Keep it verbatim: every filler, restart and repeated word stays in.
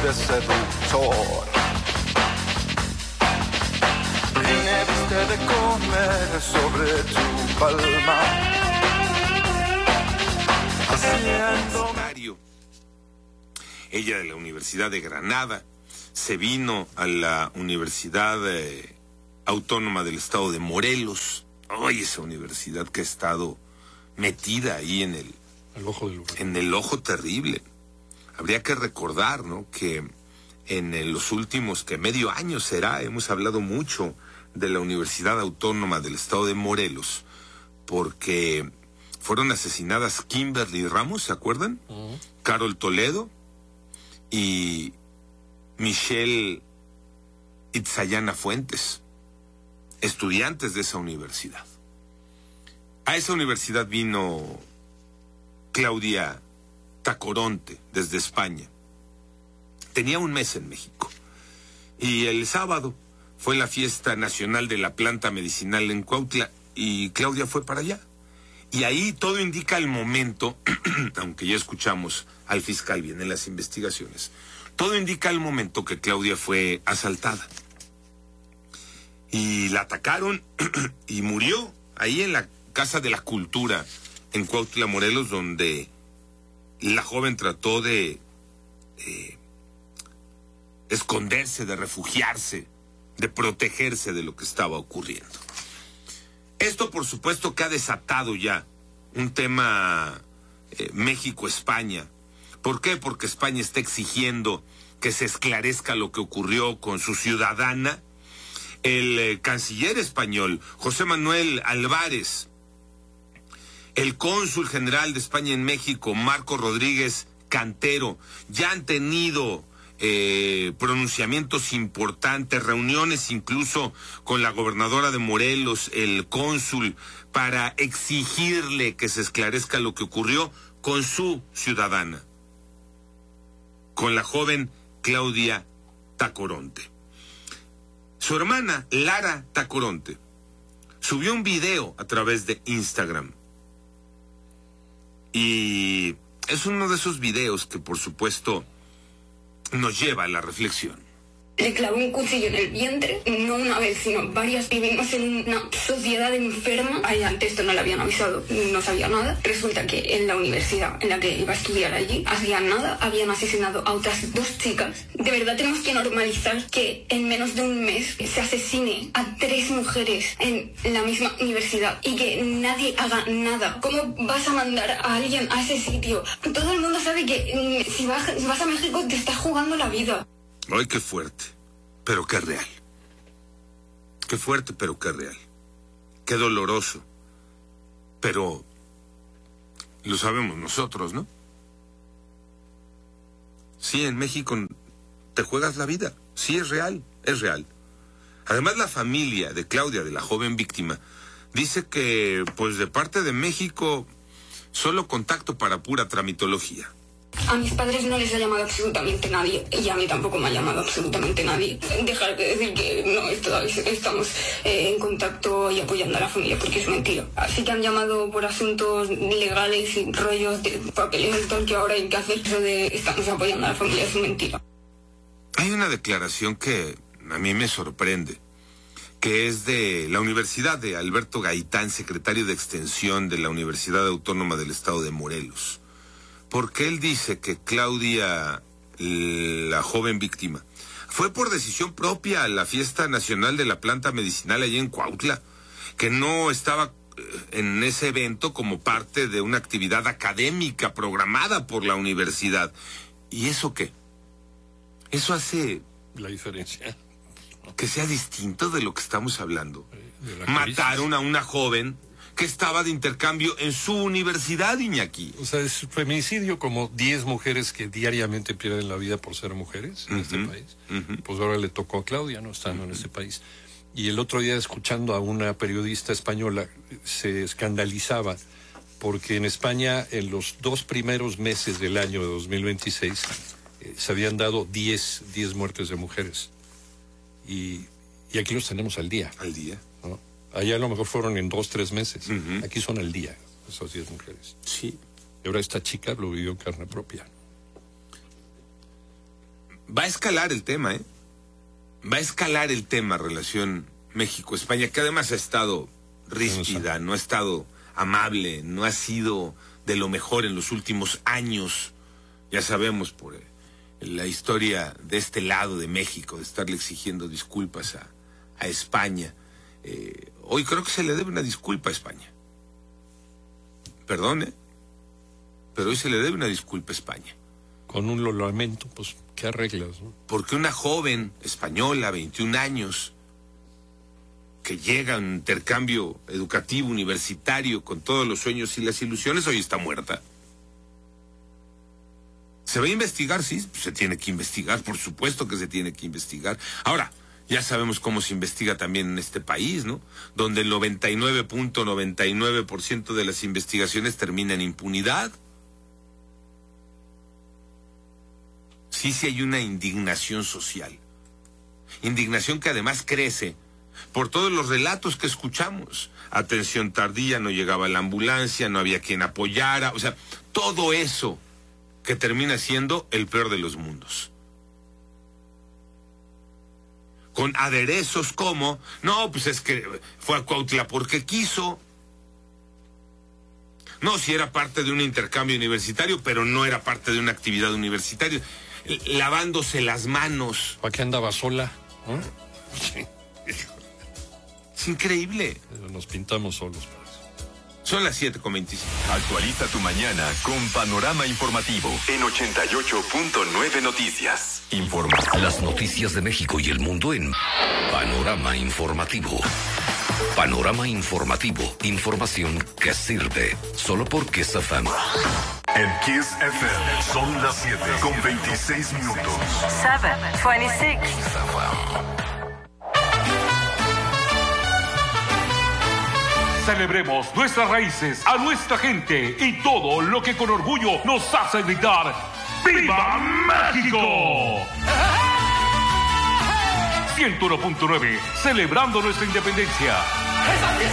de seductor. Y me viste de comer sobre tu palma, haciendo... Ella de la Universidad de Granada se vino a la Universidad eh, Autónoma del Estado de Morelos. Ay, esa universidad que ha estado metida ahí en el, el ojo del en el ojo terrible. Habría que recordar, ¿no?, que en eh, los últimos que medio año será, hemos hablado mucho de la Universidad Autónoma del Estado de Morelos, porque fueron asesinadas Kimberly Ramos, ¿se acuerdan? Uh-huh. Carol Toledo y Michelle Itzayana Fuentes, estudiantes de esa universidad. A esa universidad vino Claudia Tacoronte desde España. Tenía un mes en México. Y el sábado fue la fiesta nacional de la planta medicinal en Cuautla y Claudia fue para allá. Y ahí todo indica el momento, aunque ya escuchamos al fiscal bien en las investigaciones, todo indica el momento que Claudia fue asaltada. Y la atacaron y murió ahí en la Casa de la Cultura en Cuautla, Morelos, donde la joven trató de eh, esconderse, de refugiarse, de protegerse de lo que estaba ocurriendo. Esto, por supuesto, que ha desatado ya un tema eh, México-España. ¿Por qué? Porque España está exigiendo que se esclarezca lo que ocurrió con su ciudadana. El eh, canciller español, José Manuel Álvarez, el cónsul general de España en México, Marco Rodríguez Cantero, ya han tenido eh, pronunciamientos importantes, reuniones incluso con la gobernadora de Morelos, el cónsul, para exigirle que se esclarezca lo que ocurrió con su ciudadana, con la joven Claudia Tacoronte. Su hermana, Lara Tacoronte, subió un video a través de Instagram. Y es uno de esos videos que, por supuesto, nos lleva a la reflexión. Le clavó un cuchillo en el vientre, no una vez, sino varias. Vivimos en una sociedad enferma. A ella antes esto no le habían avisado, no sabía nada. Resulta que en la universidad en la que iba a estudiar allí, hacía nada, habían asesinado a otras dos chicas. De verdad tenemos que normalizar que en menos de un mes se asesine a tres mujeres en la misma universidad y que nadie haga nada. ¿Cómo vas a mandar a alguien a ese sitio? Todo el mundo sabe que si vas, si vas a México te estás jugando la vida. Ay, qué fuerte, pero qué real. Qué fuerte, pero qué real. Qué doloroso. Pero lo sabemos nosotros, ¿no? Sí, en México te juegas la vida. Sí, es real, es real. Además, la familia de Claudia, de la joven víctima, dice que, pues, de parte de México, solo contacto para pura tramitología. A mis padres no les ha llamado absolutamente nadie, y a mí tampoco me ha llamado absolutamente nadie. Dejar de decir que no estamos eh, en contacto y apoyando a la familia, porque es mentira. Así que han llamado por asuntos legales y rollos de papeles que ahora hay que hacer. Eso de estamos apoyando a la familia es mentira. Hay una declaración que a mí me sorprende, que es de la Universidad de Alberto Gaitán, secretario de Extensión de la Universidad Autónoma del Estado de Morelos. Porque él dice que Claudia, la joven víctima, fue por decisión propia a la fiesta nacional de la planta medicinal allí en Cuautla, que no estaba en ese evento como parte de una actividad académica programada por la universidad. ¿Y eso qué? Eso hace la diferencia, que sea distinto de lo que estamos hablando. Mataron a una joven que estaba de intercambio en su universidad, Iñaki. O sea, es feminicidio, como diez mujeres que diariamente pierden la vida por ser mujeres en uh-huh, este país. Uh-huh. Pues ahora le tocó a Claudia, no estando uh-huh. en ese país. Y el otro día, escuchando a una periodista española, se escandalizaba porque en España, en los dos primeros meses del año de dos mil veintiséis, eh, se habían dado diez muertes de mujeres. Y, y aquí los tenemos al día. Al día. ¿No? Allá a lo mejor fueron en dos, tres meses. Uh-huh. Aquí son al día, esas diez mujeres. Sí. Y ahora esta chica lo vivió en carne propia. va a escalar el tema, ¿eh? Va a escalar el tema relación México-España, que además ha estado ríspida, no ha estado amable, no ha sido de lo mejor en los últimos años. Ya sabemos por la historia de este lado de México, de estarle exigiendo disculpas a, a España. Eh, hoy creo que se le debe una disculpa a España. Perdone, pero hoy se le debe una disculpa a España. Con un lo lamento, pues, ¿qué arreglas, no? Porque una joven española, veintiún años, que llega a un intercambio educativo, universitario, con todos los sueños y las ilusiones, hoy está muerta. ¿Se va a investigar? Sí, se tiene que investigar, por supuesto que se tiene que investigar. Ahora, ya sabemos cómo se investiga también en este país, ¿no? Donde el noventa y nueve punto noventa y nueve por ciento de las investigaciones termina en impunidad. Sí, sí hay una indignación social. Indignación que además crece por todos los relatos que escuchamos. Atención tardía, no llegaba la ambulancia, no había quien apoyara, o sea, todo eso que termina siendo el peor de los mundos. Con aderezos como, no, pues es que fue a Cuautla porque quiso. No, si era parte de un intercambio universitario, pero no era parte de una actividad universitaria. Lavándose las manos. ¿Para qué andaba sola? ¿Eh? Sí. Es increíble. Nos pintamos solos para eso. Son las siete con veinticinco. Actualiza tu mañana con Panorama Informativo en ochenta y ocho punto nueve Noticias. Informa. Las noticias de México y el mundo en Panorama Informativo. Panorama Informativo. Información que sirve. Solo por Kiss F M. En Kiss F M son las siete con veintiséis minutos. siete veintiséis. Celebremos nuestras raíces, a nuestra gente y todo lo que con orgullo nos hace gritar ¡Viva México! ciento uno punto nueve, celebrando nuestra independencia.